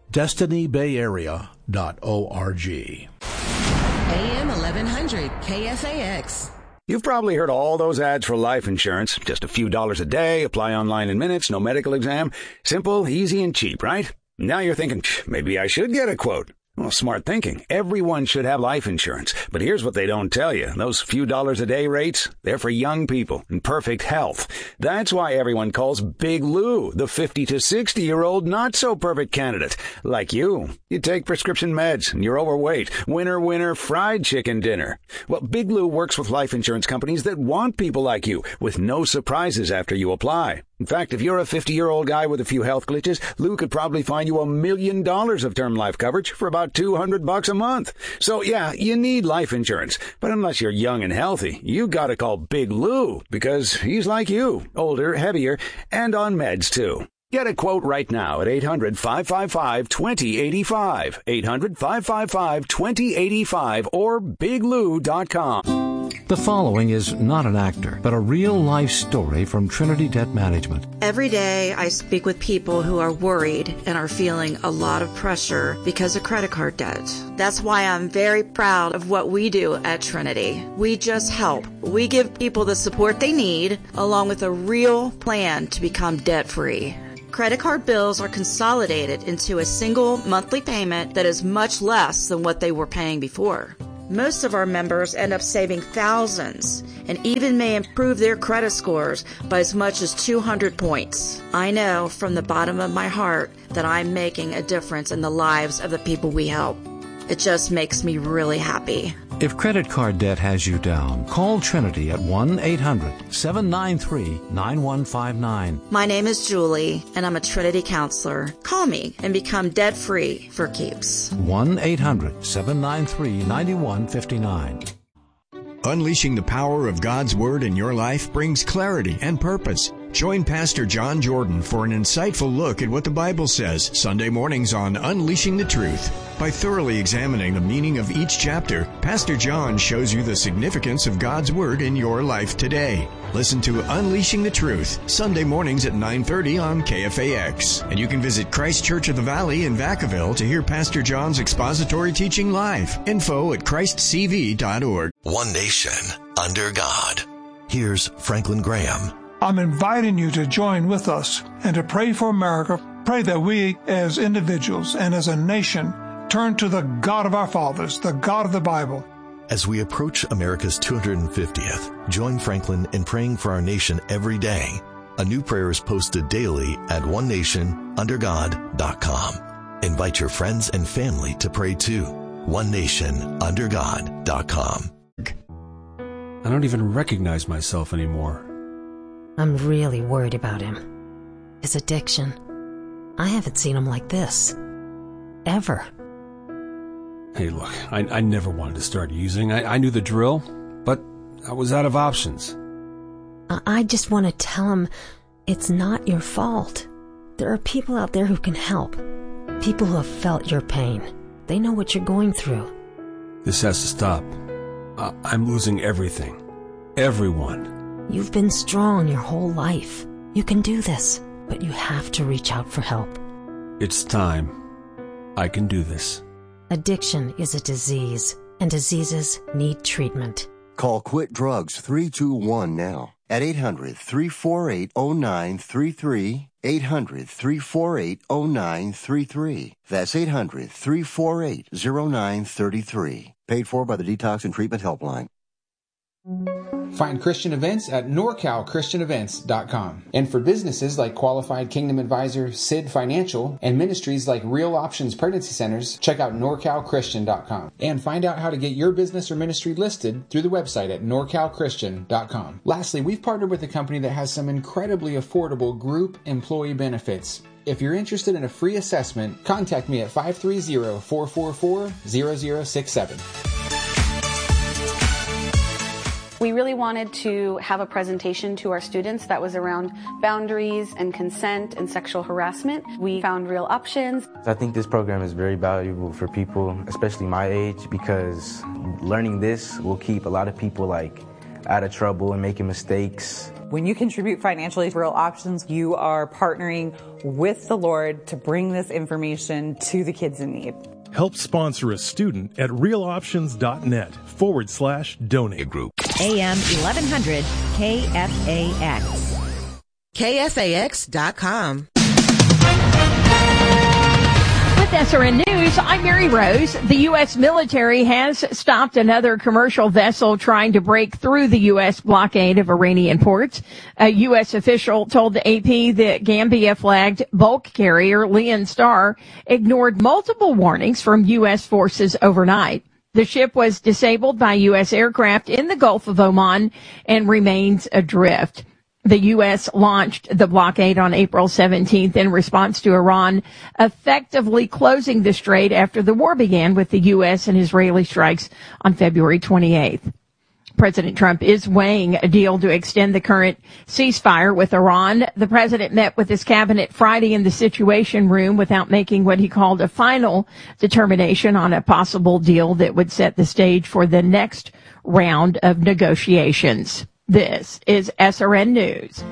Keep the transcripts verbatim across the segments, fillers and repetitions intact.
destiny bay area dot org. A M eleven hundred K F A X. You've probably heard all those ads for life insurance. Just a few dollars a day, apply online in minutes, no medical exam. Simple, easy, and cheap, right? Now you're thinking, maybe I should get a quote. Well, smart thinking. Everyone should have life insurance. But here's what they don't tell you. Those few dollars a day rates, they're for young people in perfect health. That's why everyone calls Big Lou the fifty to sixty-year-old not-so-perfect candidate. Like you. You take prescription meds and you're overweight. Winner, winner, fried chicken dinner. Well, Big Lou works with life insurance companies that want people like you with no surprises after you apply. In fact, if you're a fifty-year-old guy with a few health glitches, Lou could probably find you a million dollars of term life coverage for about two hundred bucks a month. So yeah, you need life insurance. But unless you're young and healthy, you gotta call Big Lou because he's like you, older, heavier, and on meds too. Get a quote right now at eight hundred, five five five, two zero eight five, eight hundred, five five five, two zero eight five, or big lou dot com. The following is not an actor, but a real-life story from Trinity Debt Management. Every day I speak with people who are worried and are feeling a lot of pressure because of credit card debt. That's why I'm very proud of what we do at Trinity. We just help. We give people the support they need, along with a real plan to become debt-free. Credit card bills are consolidated into a single monthly payment that is much less than what they were paying before. Most of our members end up saving thousands and even may improve their credit scores by as much as two hundred points. I know from the bottom of my heart that I'm making a difference in the lives of the people we help. It just makes me really happy. If credit card debt has you down, call Trinity at one eight hundred, seven nine three, nine one five nine. My name is Julie, and I'm a Trinity counselor. Call me and become debt-free for keeps. one eight hundred, seven nine three, nine one five nine. Unleashing the power of God's Word in your life brings clarity and purpose. Join Pastor John Jordan for an insightful look at what the Bible says Sunday mornings on Unleashing the Truth. By thoroughly examining the meaning of each chapter, Pastor John shows you the significance of God's Word in your life today. Listen to Unleashing the Truth, Sunday mornings at nine thirty on K F A X. And you can visit Christ Church of the Valley in Vacaville to hear Pastor John's expository teaching live. Info at christ c v dot org. One nation under God. Here's Franklin Graham. I'm inviting you to join with us and to pray for America. Pray that we as individuals and as a nation turn to the God of our fathers, the God of the Bible. As we approach America's two hundred fiftieth, join Franklin in praying for our nation every day. A new prayer is posted daily at one nation under god dot com. Invite your friends and family to pray too. one nation under god dot com. I don't even recognize myself anymore. I'm really worried about him. His addiction. I haven't seen him like this. Ever. Hey, look, I, I never wanted to start using. I, I knew the drill, but I was out of options. I, I just want to tell him it's not your fault. There are people out there who can help. People who have felt your pain. They know what you're going through. This has to stop. I, I'm losing everything. Everyone. You've been strong your whole life. You can do this, but you have to reach out for help. It's time. I can do this. Addiction is a disease, and diseases need treatment. Call Quit Drugs three two one now at eight hundred, three four eight, oh nine three three, eight hundred, three four eight, oh nine three three. That's eight hundred, three four eight, oh nine three three. Paid for by the Detox and Treatment Helpline. Find Christian events at nor cal christian events dot com. And for businesses like Qualified Kingdom Advisor, S I D Financial, and ministries like Real Options Pregnancy Centers, check out nor cal christian dot com. And find out how to get your business or ministry listed through the website at nor cal christian dot com. Lastly, we've partnered with a company that has some incredibly affordable group employee benefits. If you're interested in a free assessment, contact me at five three zero, four four four, zero zero six seven. We really wanted to have a presentation to our students that was around boundaries and consent and sexual harassment. We found Real Options. I think this program is very valuable for people, especially my age, because learning this will keep a lot of people like out of trouble and making mistakes. When you contribute financially to Real Options, you are partnering with the Lord to bring this information to the kids in need. Help sponsor a student at realoptions.net forward slash donate group. A M eleven hundred K F A X. K F A X dot com. With S R N News, I'm Mary Rose. The U S military has stopped another commercial vessel trying to break through the U S blockade of Iranian ports. A U S official told the A P that Gambia-flagged bulk carrier Leon Star ignored multiple warnings from U S forces overnight. The ship was disabled by U S aircraft in the Gulf of Oman and remains adrift. The U S launched the blockade on April seventeenth in response to Iran effectively closing the strait after the war began with the U S and Israeli strikes on February twenty-eighth. President Trump is weighing a deal to extend the current ceasefire with Iran. The president met with his cabinet Friday in the Situation Room without making what he called a final determination on a possible deal that would set the stage for the next round of negotiations. This is S R N News.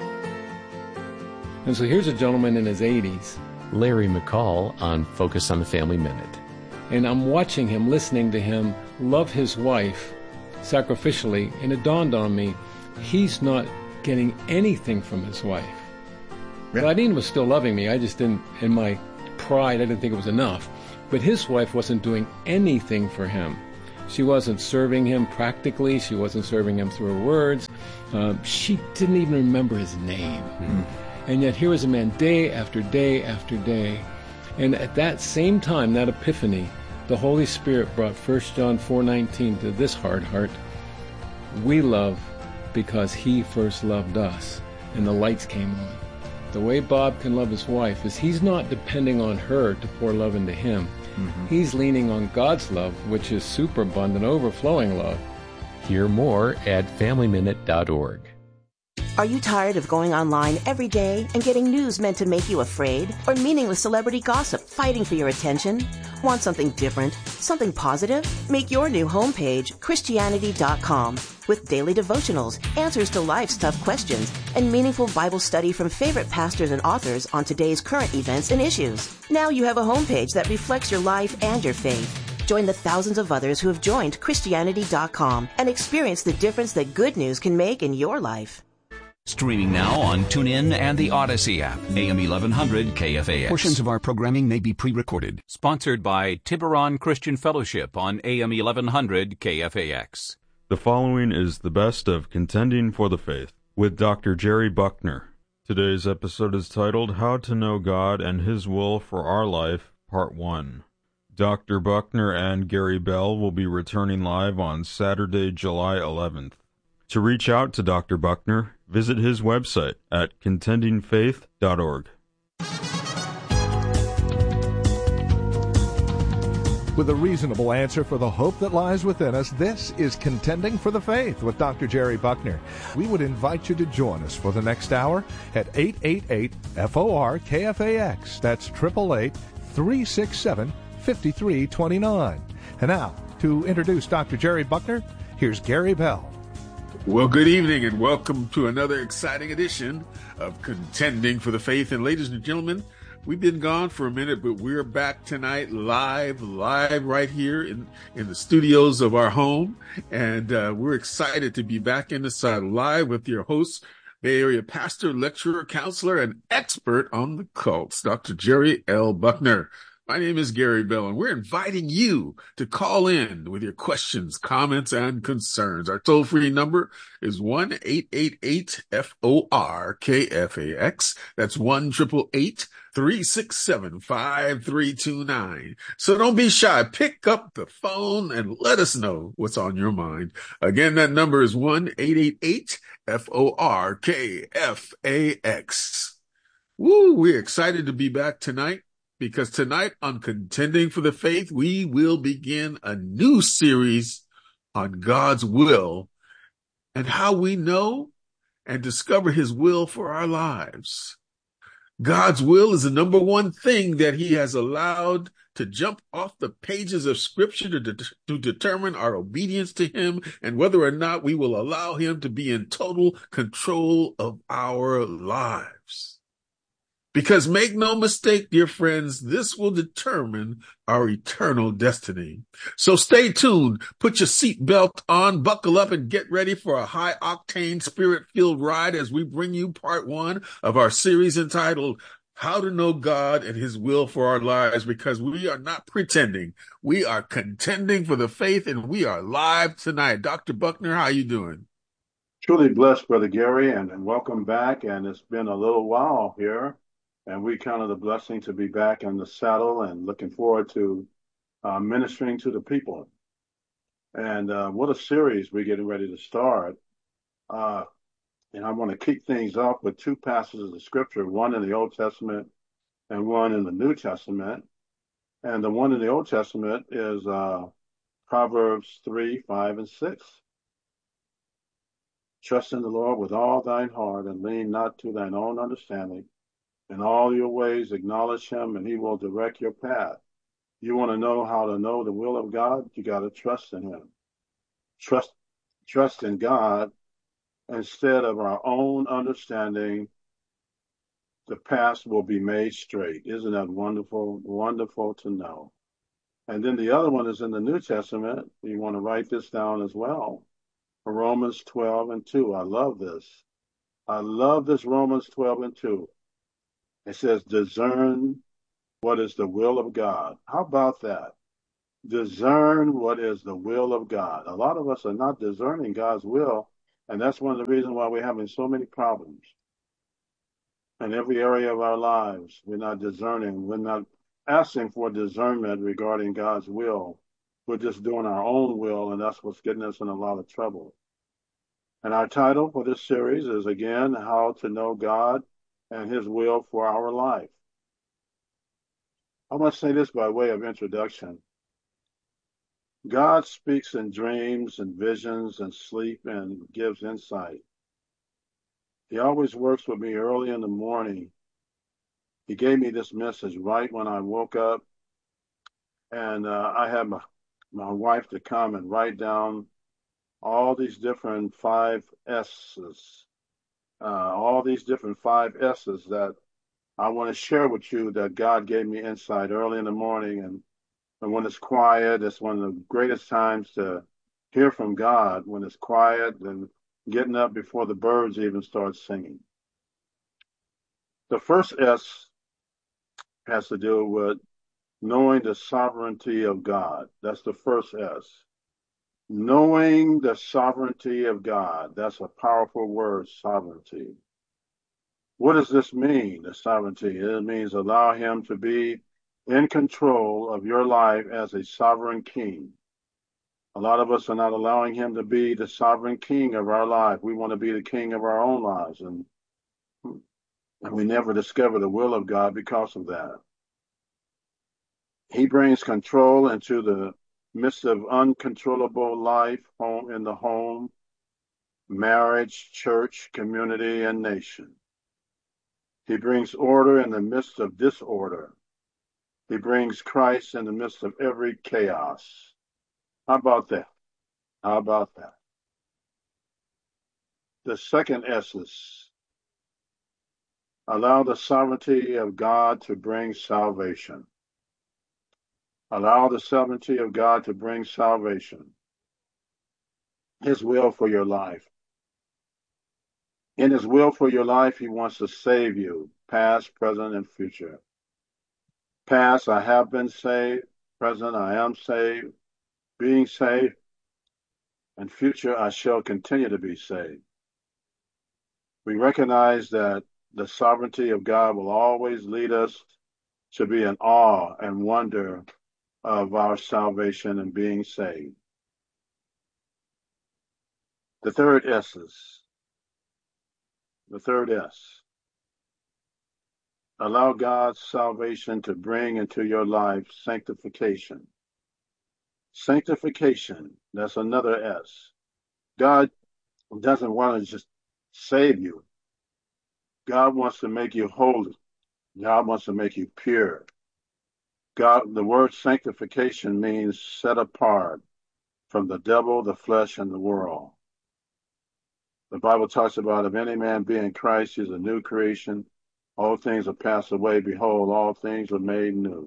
And so here's a gentleman in his eighties. Larry McCall on Focus on the Family Minute. And I'm watching him, listening to him love his wife sacrificially, and it dawned on me, he's not getting anything from his wife. Really? Claudine was still loving me. I just didn't, in my pride, I didn't think it was enough. But his wife wasn't doing anything for him. She wasn't serving him practically. She wasn't serving him through her words. Um, she didn't even remember his name. Mm-hmm. And yet here was a man day after day after day. And at that same time, that epiphany, the Holy Spirit brought First John four nineteen to this hard heart. We love because he first loved us. And the lights came on. The way Bob can love his wife is he's not depending on her to pour love into him. Mm-hmm. He's leaning on God's love, which is superabundant, overflowing love. Hear more at family minute dot org. Are you tired of going online every day and getting news meant to make you afraid? Or meaningless celebrity gossip fighting for your attention? Want something different? Something positive? Make your new homepage Christianity dot com with daily devotionals, answers to life's tough questions, and meaningful Bible study from favorite pastors and authors on today's current events and issues. Now you have a homepage that reflects your life and your faith. Join the thousands of others who have joined Christianity dot com and experience the difference that good news can make in your life. Streaming now on TuneIn and the Odyssey app. A M eleven hundred K F A X. Portions of our programming may be pre-recorded. Sponsored by Tiburon Christian Fellowship on A M eleven hundred K F A X. The following is the best of Contending for the Faith with Doctor Jerry Buckner. Today's episode is titled How to Know God and His Will for Our Life, Part one. Doctor Buckner and Gary Bell will be returning live on Saturday, July eleventh. To reach out to Doctor Buckner, visit his website at contending faith dot org. With a reasonable answer for the hope that lies within us, this is Contending for the Faith with Doctor Jerry Buckner. We would invite you to join us for the next hour at eight eight eight F O R K F A X. That's eight eight eight, three six seven, five three two nine. And now, to introduce Doctor Jerry Buckner, here's Gary Bell. Well, good evening and welcome to another exciting edition of Contending for the Faith. And ladies and gentlemen, we've been gone for a minute, but we're back tonight live, live right here in, in the studios of our home. And uh, we're excited to be back in the side live with your host, Bay Area pastor, lecturer, counselor, and expert on the cults, Doctor Jerry L. Buckner. My name is Gary Bell, and we're inviting you to call in with your questions, comments, and concerns. Our toll-free number is one eight eight eight F O R K F A X. That's one eight eight eight, three six seven, five three two nine. So don't be shy. Pick up the phone and let us know what's on your mind. Again, that number is one eight eight eight F O R K F A X. Woo, we're excited to be back tonight. Because tonight on Contending for the Faith, we will begin a new series on God's will and how we know and discover his will for our lives. God's will is the number one thing that he has allowed to jump off the pages of Scripture to, de- to determine our obedience to him and whether or not we will allow him to be in total control of our lives. Because make no mistake, dear friends, this will determine our eternal destiny. So stay tuned, put your seatbelt on, buckle up, and get ready for a high-octane, spirit-filled ride as we bring you part one of our series entitled How to Know God and His Will for Our Lives, because we are not pretending. We are contending for the faith, and we are live tonight. Doctor Buckner, how you doing? Truly blessed, Brother Gary, and, and welcome back. And it's been a little while here. And we count it a blessing to be back in the saddle and looking forward to uh, ministering to the people. And uh, what a series we're getting ready to start. Uh, and I want to kick things off with two passages of Scripture, one in the Old Testament and one in the New Testament. And the one in the Old Testament is uh, Proverbs three, five, and six. Trust in the Lord with all thine heart and lean not to thine own understanding. In all your ways, acknowledge him, and he will direct your path. You want to know how to know the will of God? You got to trust in him. Trust, trust in God instead of our own understanding. The path will be made straight. Isn't that wonderful? Wonderful to know. And then the other one is in the New Testament. You want to write this down as well. Romans twelve and two. I love this. I love this Romans twelve and two. It says, discern what is the will of God. How about that? Discern what is the will of God. A lot of us are not discerning God's will, and that's one of the reasons why we're having so many problems. In every area of our lives, we're not discerning. We're not asking for discernment regarding God's will. We're just doing our own will, and that's what's getting us in a lot of trouble. And our title for this series is, again, How to Know God and His Will for Our Life. I want to say this by way of introduction. God speaks in dreams and visions and sleep and gives insight. He always works with me early in the morning. He gave me this message right when I woke up, and uh, I had my, my wife to come and write down all these different five S's. Uh, all these different five S's that I want to share with you that God gave me insight early in the morning. And, and when it's quiet, it's one of the greatest times to hear from God, when it's quiet and getting up before the birds even start singing. The first S has to do with knowing the sovereignty of God. That's the first S. Knowing the sovereignty of God. That's a powerful word, sovereignty. What does this mean, the sovereignty? It means allow him to be in control of your life as a sovereign king. A lot of us are not allowing him to be the sovereign king of our life. We want to be the king of our own lives, and, and we never discover the will of God because of that. He brings control into the midst of uncontrollable life, home in the home, marriage, church, community, and nation. He brings order in the midst of disorder. He brings Christ in the midst of every chaos. How about that? How about that? The second S is allow the sovereignty of God to bring salvation. Allow the sovereignty of God to bring salvation. His will for your life. In his will for your life, he wants to save you, past, present, and future. Past, I have been saved. Present, I am saved. Being saved. And future, I shall continue to be saved. We recognize that the sovereignty of God will always lead us to be in awe and wonder of our salvation and being saved. The third S is, the third S, allow God's salvation to bring into your life sanctification. Sanctification, that's another S. God doesn't want to just save you. God wants to make you holy. God wants to make you pure. God, the word sanctification means set apart from the devil, the flesh, and the world. The Bible talks about if any man be in Christ, he is a new creation. All things are passed away. Behold, all things are made new.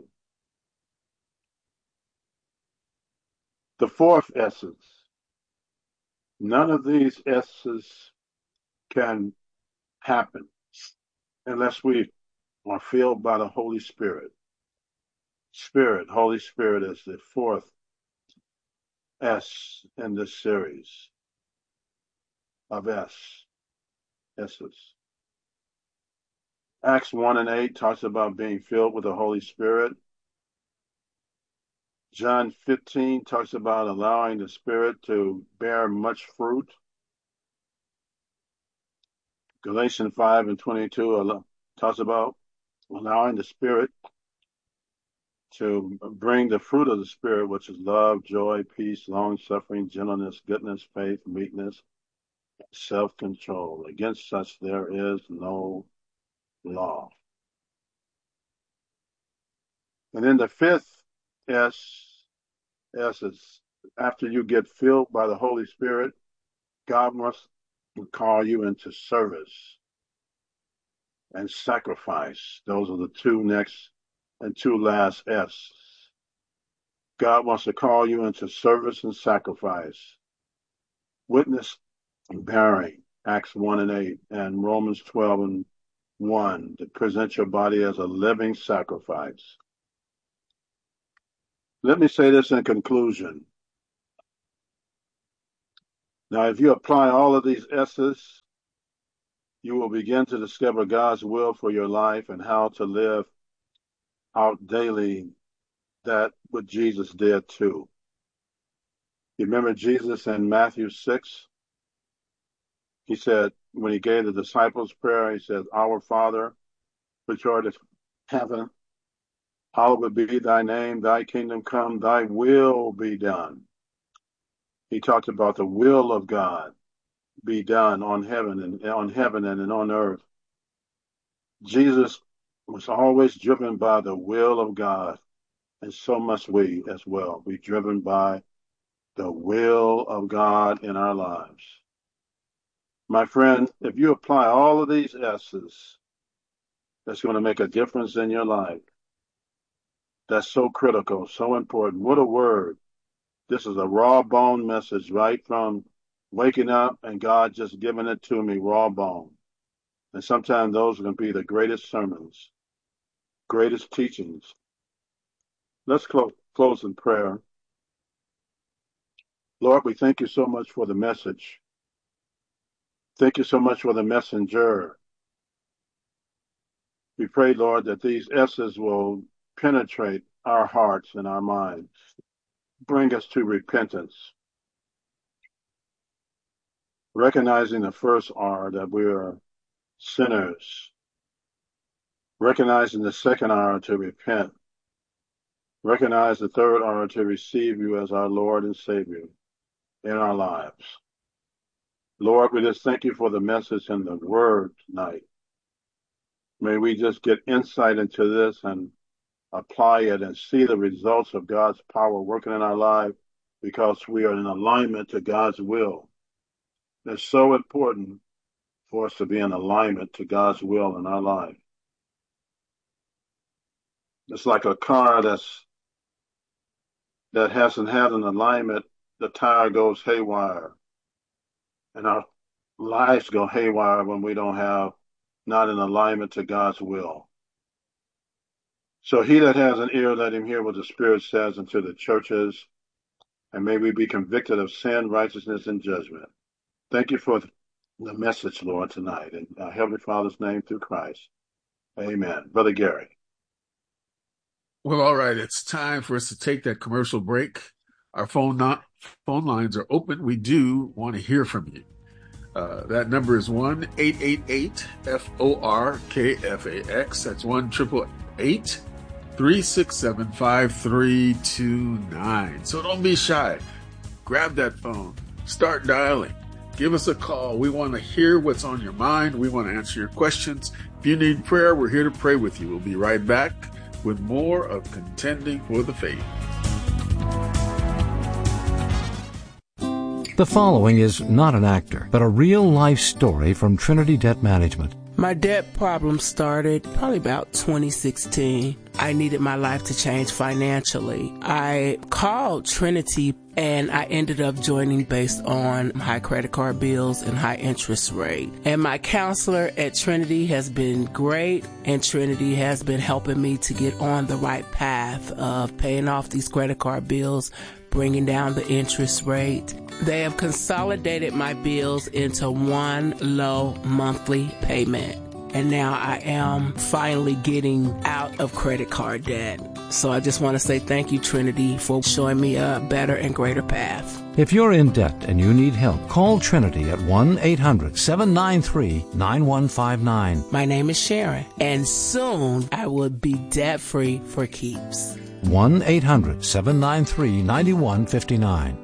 The fourth essence. None of these essences can happen unless we are filled by the Holy Spirit. Spirit, Holy Spirit is the fourth S in this series of S, S's. Acts one and eight talks about being filled with the Holy Spirit. John fifteen talks about allowing the Spirit to bear much fruit. Galatians five and twenty-two talks about allowing the Spirit to bring the fruit of the Spirit, which is love, joy, peace, long-suffering, gentleness, goodness, faith, meekness, self-control. Against such there is no law. And then the fifth S, S is after you get filled by the Holy Spirit, God wants to call you into service and sacrifice. Those are the two next and two last F's. God wants to call you into service and sacrifice. Witness bearing, Acts one and eight, and Romans twelve and one, to present your body as a living sacrifice. Let me say this in conclusion. Now, if you apply all of these S's, you will begin to discover God's will for your life and how to live out daily that what Jesus did too. You remember Jesus in Matthew six? He said, when he gave the disciples prayer, he said, Our Father, which art in heaven, hallowed be thy name, thy kingdom come, thy will be done. He talked about the will of God be done on heaven and on heaven and on earth. Jesus was always driven by the will of God, and so must we as well be driven by the will of God in our lives. My friend, if you apply all of these S's, that's going to make a difference in your life. That's so critical, so important. What a word. This is a raw bone message right from waking up and God just giving it to me raw bone. And sometimes those are going to be the greatest sermons, greatest teachings. Let's close, close in prayer. Lord, we thank you so much for the message. Thank you so much for the messenger. We pray, Lord, that these S's will penetrate our hearts and our minds. Bring us to repentance. Recognizing the first R, that we are sinners. Recognizing the second R, to repent. Recognize the third R, to receive you as our Lord and Savior in our lives. Lord, we just thank you for the message and the word tonight. May we just get insight into this and apply it and see the results of God's power working in our life because we are in alignment to God's will. It's so important for us to be in alignment to God's will in our life. It's like a car that's that hasn't had an alignment, the tire goes haywire. And our lives go haywire when we don't have, not in alignment to God's will. So he that has an ear, let him hear what the Spirit says unto the churches, and may we be convicted of sin, righteousness, and judgment. Thank you for the message, Lord, tonight. In our Heavenly Father's name through Christ. Amen. Brother Gary. Well, all right. It's time for us to take that commercial break. Our phone not, phone lines are open. We do want to hear from you. Uh, that number is one eight eight eight F O R K F A X. That's one eight eight eight, three six seven, five three two nine. So don't be shy. Grab that phone. Start dialing. Give us a call. We want to hear what's on your mind. We want to answer your questions. If you need prayer, we're here to pray with you. We'll be right back with more of Contending for the Faith. The following is not an actor, but a real-life story from Trinity Debt Management. My debt problem started probably about twenty sixteen. I needed my life to change financially. I called Trinity and I ended up joining based on high credit card bills and high interest rate. And my counselor at Trinity has been great, and Trinity has been helping me to get on the right path of paying off these credit card bills, bringing down the interest rate. They have consolidated my bills into one low monthly payment. And now I am finally getting out of credit card debt. So I just want to say thank you, Trinity, for showing me a better and greater path. If you're in debt and you need help, call Trinity at one eight hundred seven nine three nine one five nine. My name is Sharon, and soon I will be debt-free for keeps. one eight hundred seven nine three nine one five nine.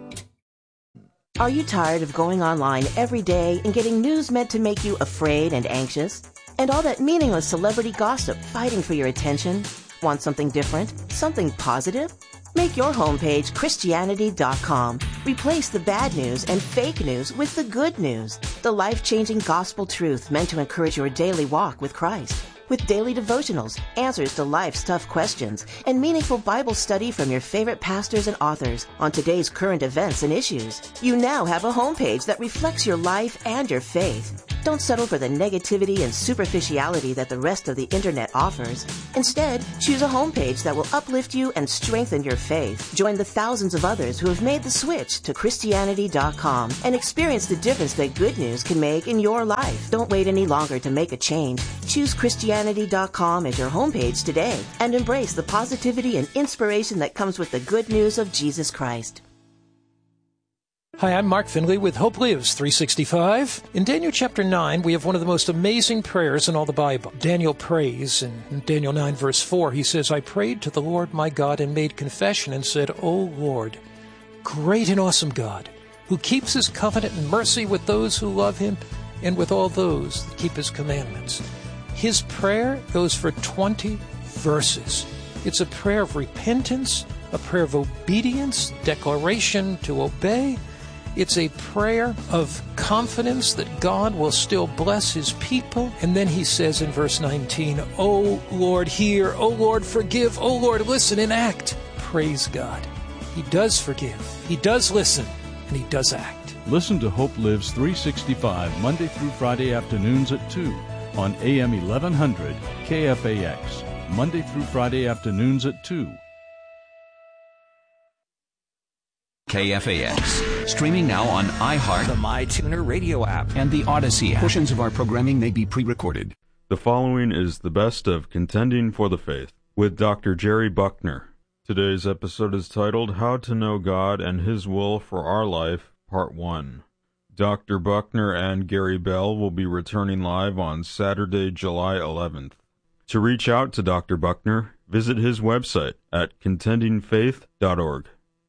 Are you tired of going online every day and getting news meant to make you afraid and anxious? And all that meaningless celebrity gossip fighting for your attention? Want something different? Something positive? Make your homepage Christianity dot com. Replace the bad news and fake news with the good news. The life-changing gospel truth meant to encourage your daily walk with Christ. With daily devotionals, answers to life's tough questions, and meaningful Bible study from your favorite pastors and authors on today's current events and issues. You now have a homepage that reflects your life and your faith. Don't settle for the negativity and superficiality that the rest of the internet offers. Instead, choose a homepage that will uplift you and strengthen your faith. Join the thousands of others who have made the switch to Christianity dot com and experience the difference that good news can make in your life. Don't wait any longer to make a change. Choose Christianity dot com as your homepage today and embrace the positivity and inspiration that comes with the good news of Jesus Christ. Hi, I'm Mark Finley with Hope Lives three sixty-five. In Daniel chapter nine, we have one of the most amazing prayers in all the Bible. Daniel prays in Daniel nine verse four. He says, I prayed to the Lord my God and made confession and said, O Lord, great and awesome God, who keeps his covenant and mercy with those who love him and with all those that keep his commandments. His prayer goes for twenty verses. It's a prayer of repentance, a prayer of obedience, declaration to obey. It's a prayer of confidence that God will still bless his people. And then he says in verse nineteen, O Lord, hear. O Lord, forgive. O Lord, listen and act. Praise God. He does forgive. He does listen. And he does act. Listen to Hope Lives three sixty-five Monday through Friday afternoons at two on A M eleven hundred K F A X. Monday through Friday afternoons at two. K F A X. Streaming now on iHeart, the MyTuner radio app, and the Odyssey app. Portions of our programming may be pre-recorded. The following is the best of Contending for the Faith with Doctor Jerry Buckner. Today's episode is titled How to Know God and His Will for Our Life, Part one. Doctor Buckner and Gary Bell will be returning live on Saturday, July eleventh. To reach out to Doctor Buckner, visit his website at contending faith dot org.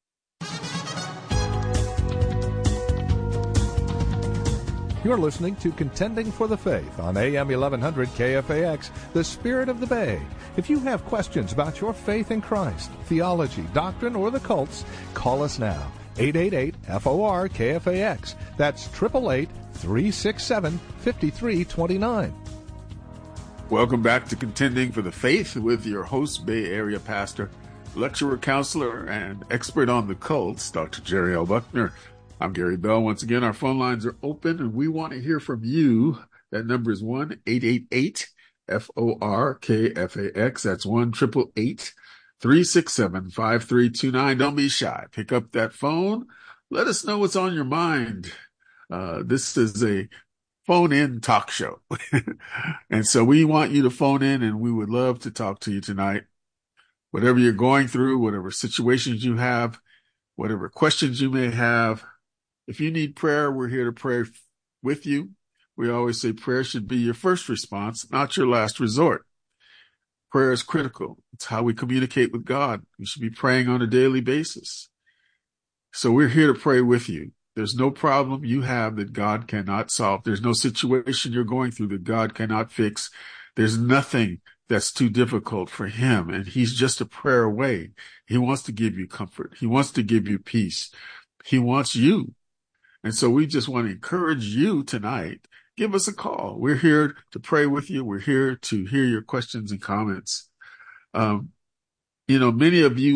You're listening to Contending for the Faith on A M eleven hundred K F A X, the Spirit of the Bay. If you have questions about your faith in Christ, theology, doctrine, or the cults, call us now. eight eight eight F O R K F A X. That's eight eight eight, three six seven, five three two nine. Welcome back to Contending for the Faith with your host, Bay Area pastor, lecturer, counselor, and expert on the cults, Doctor Jerry L. Buckner. I'm Gary Bell. Once again, our phone lines are open, and we want to hear from you. That number is one eight eight eight F O R K F A X. That's one eight eight eight, three six seven, five three two nine. Don't be shy. Pick up that phone. Let us know what's on your mind. Uh, this is a phone-in talk show. And so we want you to phone in, and we would love to talk to you tonight. Whatever you're going through, whatever situations you have, whatever questions you may have, if you need prayer, we're here to pray with you. We always say prayer should be your first response, not your last resort. Prayer is critical. It's how we communicate with God. We should be praying on a daily basis. So we're here to pray with you. There's no problem you have that God cannot solve. There's no situation you're going through that God cannot fix. There's nothing that's too difficult for him. And he's just a prayer away. He wants to give you comfort. He wants to give you peace. He wants you. And so we just want to encourage you tonight. Give us a call. We're here to pray with you. We're here to hear your questions and comments. Um, you know, many of you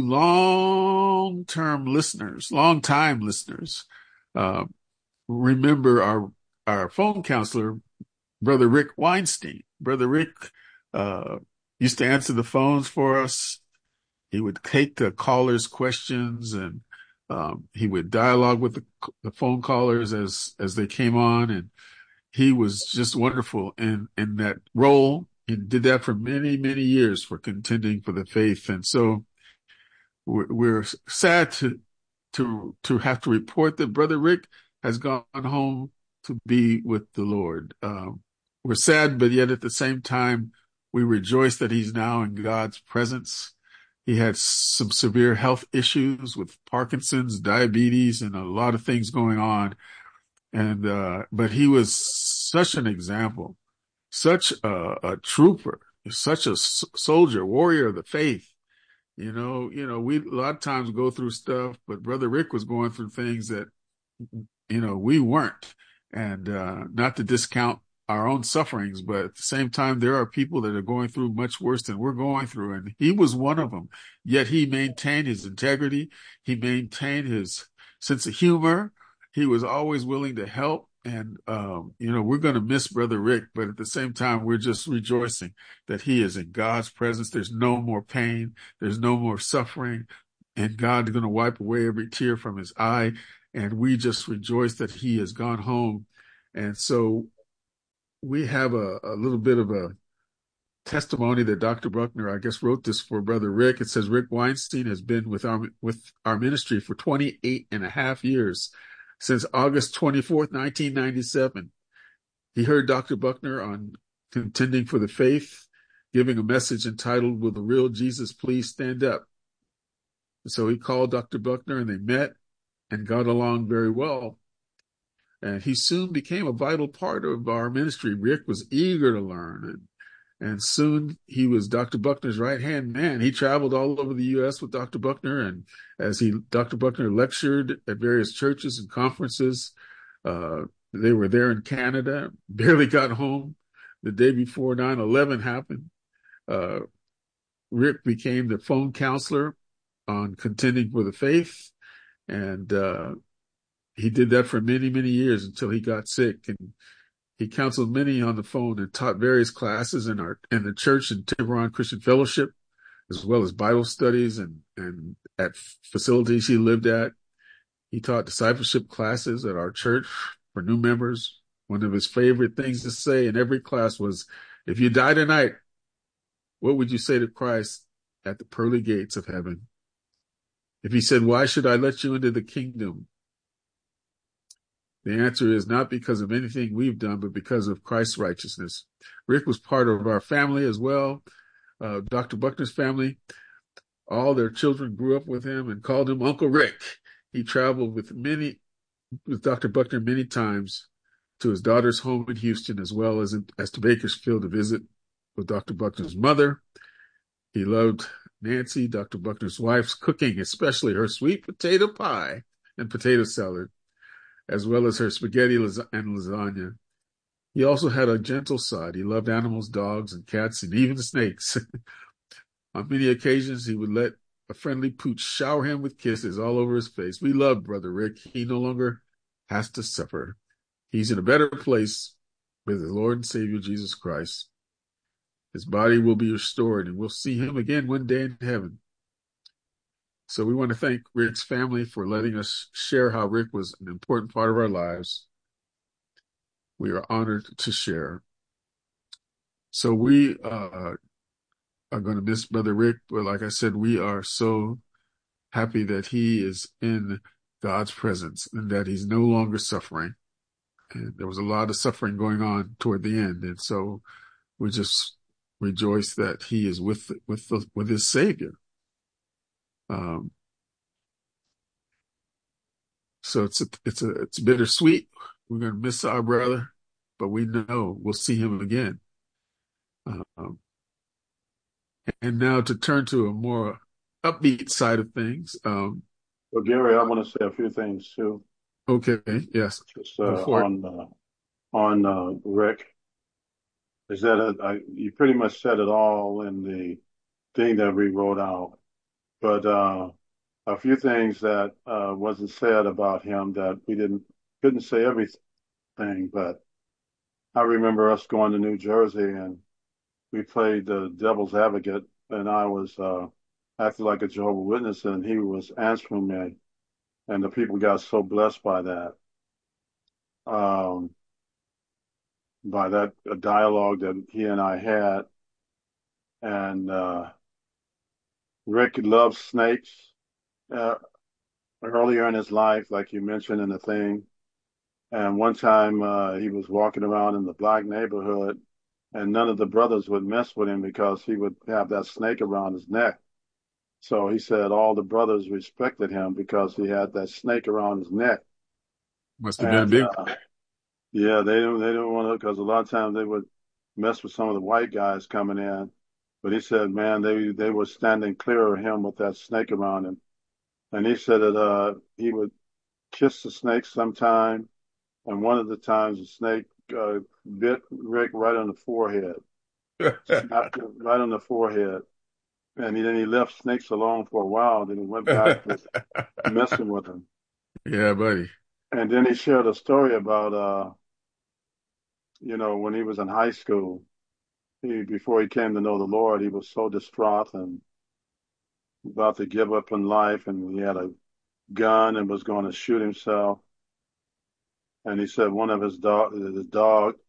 long-term listeners, long-time listeners, uh, remember our, our phone counselor, Brother Rick Weinstein. Brother Rick, uh, used to answer the phones for us. He would take the callers' questions, and um, he would dialogue with the, the phone callers as, as they came on. And he was just wonderful in, in that role. He did that for many, many years for contending for the faith. And so we're, we're sad to, to, to have to report that Brother Rick has gone home to be with the Lord. Um, we're sad, but yet at the same time, we rejoice that he's now in God's presence. He had some severe health issues with Parkinson's, diabetes, and a lot of things going on. And, uh, but he was such an example, such a, a trooper, such a s- soldier, warrior of the faith. You know, you know, we a lot of times go through stuff, but Brother Rick was going through things that, you know, we weren't. And, uh, not to discount our own sufferings, but at the same time, there are people that are going through much worse than we're going through. And he was one of them. Yet he maintained his integrity. He maintained his sense of humor. He was always willing to help. And, um, you know, we're going to miss Brother Rick, but at the same time, we're just rejoicing that he is in God's presence. There's no more pain. There's no more suffering. And God is going to wipe away every tear from his eye. And we just rejoice that he has gone home. And so we have a, a little bit of a testimony that Doctor Buckner, I guess, wrote this for Brother Rick. It says, Rick Weinstein has been with our, with our ministry for twenty-eight and a half years, since August twenty-fourth, nineteen ninety-seven. He heard Doctor Buckner on Contending for the Faith, giving a message entitled, Will the Real Jesus Please Stand Up? So he called Doctor Buckner and they met and got along very well. And he soon became a vital part of our ministry. Rick was eager to learn. And, and soon he was Doctor Buckner's right-hand man. He traveled all over the U S with Doctor Buckner. And as he, Doctor Buckner lectured at various churches and conferences, uh, they were there in Canada, barely got home the day before nine eleven happened. Uh, Rick became the phone counselor on Contending for the Faith. And, uh, he did that for many, many years until he got sick, and he counseled many on the phone and taught various classes in our in the church and Tiburon Christian Fellowship, as well as Bible studies and, and at facilities he lived at. He taught discipleship classes at our church for new members. One of his favorite things to say in every class was, if you die tonight, what would you say to Christ at the pearly gates of heaven? If he said, why should I let you into the kingdom? The answer is not because of anything we've done, but because of Christ's righteousness. Rick was part of our family as well. Uh, Doctor Buckner's family, all their children grew up with him and called him Uncle Rick. He traveled with many, with Doctor Buckner many times to his daughter's home in Houston, as well as, in, as to Bakersfield to visit with Doctor Buckner's mother. He loved Nancy, Doctor Buckner's wife's cooking, especially her sweet potato pie and potato salad, as well as her spaghetti and lasagna. He also had a gentle side. He loved animals, dogs, and cats, and even snakes. On many occasions, he would let a friendly pooch shower him with kisses all over his face. We love Brother Rick. He no longer has to suffer. He's in a better place with the Lord and Savior Jesus Christ. His body will be restored, and we'll see him again one day in heaven. So we want to thank Rick's family for letting us share how Rick was an important part of our lives. We are honored to share. So we uh, are going to miss Brother Rick, but like I said, we are so happy that he is in God's presence and that he's no longer suffering. And there was a lot of suffering going on toward the end, and so we just rejoice that he is with with the, with his Savior. Um, So it's a, it's a, it's bittersweet. We're going to miss our brother, but we know we'll see him again. Um, and now to turn to a more upbeat side of things. Um, well, Gary, I want to say a few things too. Okay. Yes. Just, uh, on uh, on uh, Rick. Is that a, I, you pretty much said it all in the thing that we wrote out, but uh, a few things that uh, wasn't said about him that we didn't couldn't say everything. But I remember us going to New Jersey and we played the Devil's Advocate, and I was uh, acting like a Jehovah's Witness, and he was answering me, and the people got so blessed by that, um, by that uh, dialogue that he and I had. And uh, Rick loves snakes uh, earlier in his life, like you mentioned in the thing. And one time uh, he was walking around in the black neighborhood, and none of the brothers would mess with him because he would have that snake around his neck. So he said all the brothers respected him because he had that snake around his neck. Must have and, been a big. Uh, yeah, they didn't. They didn't want to, because a lot of times they would mess with some of the white guys coming in. But he said, man, they they were standing clear of him with that snake around him. And he said that uh, he would kiss the snake sometime, and one of the times the snake uh, bit Rick right on the forehead, snapped it right on the forehead. And he, then he left snakes alone for a while. Then he went back to messing with them. Yeah, buddy. And then he shared a story about, uh, you know, when he was in high school, he, before he came to know the Lord, he was so distraught and about to give up in life. And he had a gun and was going to shoot himself. And he said one of his dog, his dog